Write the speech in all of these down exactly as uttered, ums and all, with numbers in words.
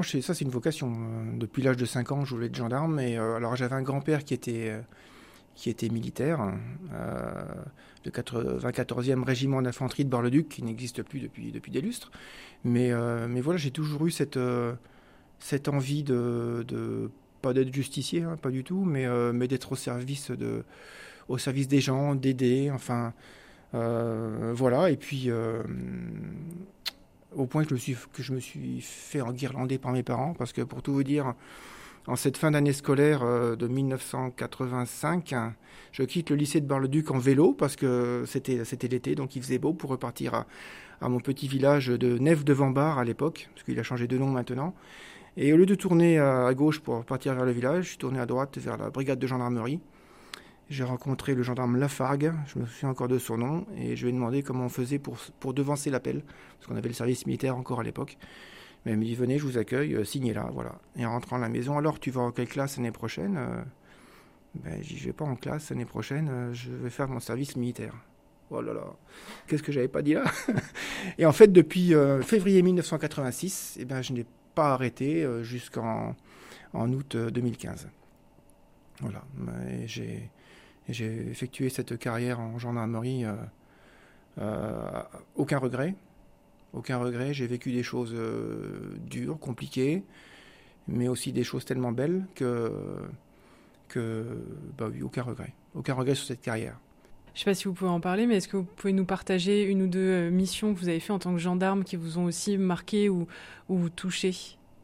C'est- Ça, c'est une vocation. Euh, Depuis l'âge de cinq ans, je voulais être gendarme. Et, euh, alors, j'avais un grand-père qui était, euh, qui était militaire, euh, le quatre-vingt-quatorzième régiment d'infanterie de Bar-le-Duc, qui n'existe plus depuis, depuis des lustres. Mais, euh, mais voilà, j'ai toujours eu cette, euh, cette envie de, de pas d'être justicier, hein, pas du tout, mais, euh, mais d'être au service de, au service des gens, d'aider, enfin, euh, voilà. Et puis, euh, au point que je, me suis, que je me suis fait enguirlander par mes parents, parce que pour tout vous dire, en cette fin d'année scolaire euh, de mille neuf cent quatre-vingt-cinq, hein, je quitte le lycée de Bar-le-Duc en vélo, parce que c'était, c'était l'été, donc il faisait beau, pour repartir à, à mon petit village de Nef-de-Vambar à l'époque, parce qu'il a changé de nom maintenant. Et au lieu de tourner à gauche pour partir vers le village, je suis tourné à droite vers la brigade de gendarmerie. J'ai rencontré le gendarme Lafargue, je me souviens encore de son nom, et je lui ai demandé comment on faisait pour, pour devancer l'appel, parce qu'on avait le service militaire encore à l'époque. Mais il me dit, venez, je vous accueille, euh, signez là, voilà. Et en rentrant à la maison, alors tu vas en quelle classe l'année prochaine? euh, Ben, je dis, je vais pas en classe l'année prochaine, euh, je vais faire mon service militaire. Oh là là, qu'est-ce que j'avais pas dit là? Et en fait, depuis euh, février mille neuf cent quatre-vingt-six, eh ben, je n'ai pas arrêté euh, jusqu'en en août euh, deux mille quinze. Voilà, et j'ai j'ai effectué cette carrière en gendarmerie, euh, euh, aucun regret, aucun regret. J'ai vécu des choses euh, dures, compliquées, mais aussi des choses tellement belles que, que bah oui, aucun regret. Aucun regret sur cette carrière. Je ne sais pas si vous pouvez en parler, mais est-ce que vous pouvez nous partager une ou deux euh, missions que vous avez faites en tant que gendarme qui vous ont aussi marqué ou, ou touché?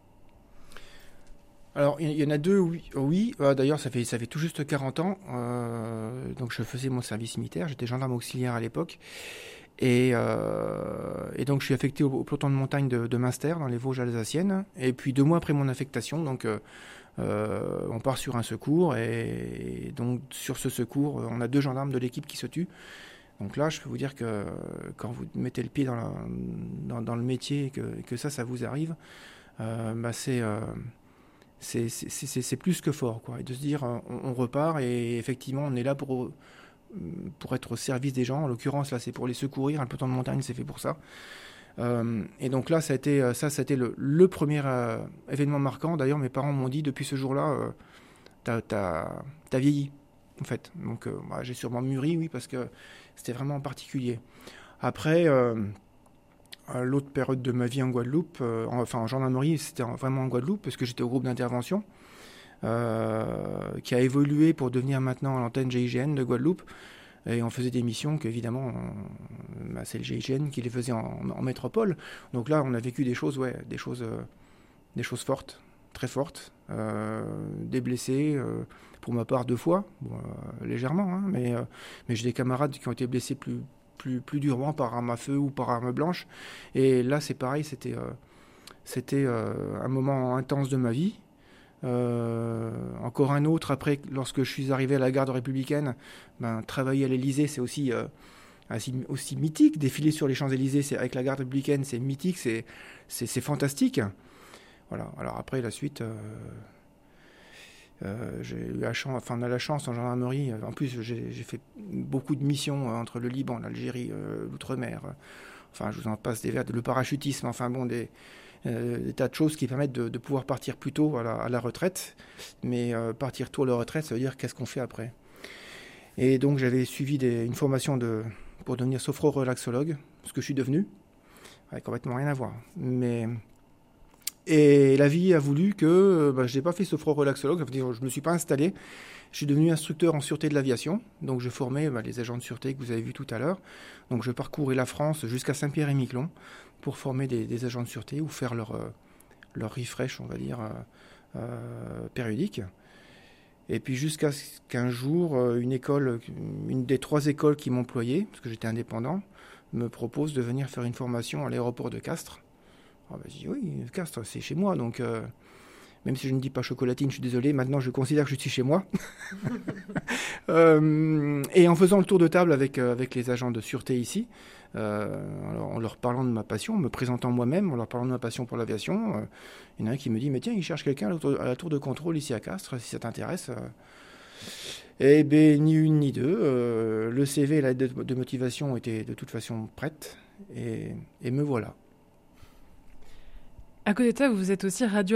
Alors, il y en a deux, oui. oui. Euh, D'ailleurs, ça fait, ça fait tout juste quarante ans. Euh, donc, je faisais mon service militaire. J'étais gendarme auxiliaire à l'époque. Et, euh, et donc, je suis affecté au, au peloton de montagne de, de Münster, dans les Vosges alsaciennes. Et puis, deux mois après mon affectation, donc, euh, euh, on part sur un secours. Et, et donc, sur ce secours, on a deux gendarmes de l'équipe qui se tuent. Donc là, je peux vous dire que quand vous mettez le pied dans, la, dans, dans le métier et que, que ça, ça vous arrive, euh, bah c'est... Euh, c'est, c'est, c'est, c'est plus que fort, quoi. Et de se dire, on, on repart et effectivement, on est là pour, pour être au service des gens. En l'occurrence, là, c'est pour les secourir. Un peloton de montagne, c'est fait pour ça. Euh, et donc là, ça a été, ça, ça a été le, le premier euh, événement marquant. D'ailleurs, mes parents m'ont dit, depuis ce jour-là, euh, t'as, t'as, t'as vieilli, en fait. Donc, euh, bah, j'ai sûrement mûri, oui, parce que c'était vraiment particulier. Après, euh, l'autre période de ma vie en Guadeloupe, euh, enfin en gendarmerie, c'était vraiment en Guadeloupe, parce que j'étais au groupe d'intervention. Euh, qui a évolué pour devenir maintenant l'antenne G I G N de Guadeloupe. Et on faisait des missions qu'évidemment, on, bah, c'est le G I G N qui les faisait en, en métropole. Donc là, on a vécu des choses, ouais, des choses, euh, des choses fortes, très fortes. Euh, des blessés, euh, pour ma part deux fois, bon, euh, légèrement, hein, mais, euh, mais j'ai des camarades qui ont été blessés plus, plus, plus durement par arme à feu ou par arme blanche. Et là, c'est pareil, c'était, euh, c'était euh, un moment intense de ma vie. Euh, encore un autre après, lorsque je suis arrivé à la garde républicaine, ben, travailler à l'Elysée, c'est aussi, euh, aussi, aussi mythique. Défiler sur les Champs-Élysées c'est, avec la garde républicaine, c'est mythique, c'est, c'est, c'est fantastique. Voilà. Alors après, la suite, euh, euh, j'ai eu la chance, enfin, on a la chance en gendarmerie. En plus, j'ai, j'ai fait beaucoup de missions euh, entre le Liban, l'Algérie, euh, l'outre-mer. Euh, enfin, je vous en passe des verres, le parachutisme, enfin bon, des. Euh, des tas de choses qui permettent de, de pouvoir partir plus tôt à la, à la retraite. Mais euh, partir tôt à la retraite, ça veut dire qu'est-ce qu'on fait après. Et donc j'avais suivi des, une formation de, pour devenir sophro-relaxologue, ce que je suis devenu. Ouais, complètement rien à voir. Mais, et la vie a voulu que bah, je n'ai pas fait sophro-relaxologue, je ne me suis pas installé. Je suis devenu instructeur en sûreté de l'aviation, donc je formais bah, les agents de sûreté que vous avez vus tout à l'heure. Donc je parcourais la France jusqu'à Saint-Pierre-et-Miquelon pour former des, des agents de sûreté ou faire leur, euh, leur refresh, on va dire, euh, euh, périodique. Et puis jusqu'à ce qu'un jour, euh, une école, une des trois écoles qui m'employait, parce que j'étais indépendant, me propose de venir faire une formation à l'aéroport de Castres. Ah bah, je dis oui, Castres, c'est chez moi, donc... Euh, même si je ne dis pas chocolatine, je suis désolé, maintenant je considère que je suis chez moi. euh, et en faisant le tour de table avec, euh, avec les agents de sûreté ici, euh, alors en leur parlant de ma passion, en me présentant moi-même, en leur parlant de ma passion pour l'aviation, euh, il y en a un qui me dit, mais tiens, il cherche quelqu'un à la tour, à la tour de contrôle ici à Castres, si ça t'intéresse. Euh. Eh bien, ni une ni deux. Euh, le C V et la lettre de motivation étaient de toute façon prêtes, et, et me voilà. À côté de ça, vous êtes aussi radio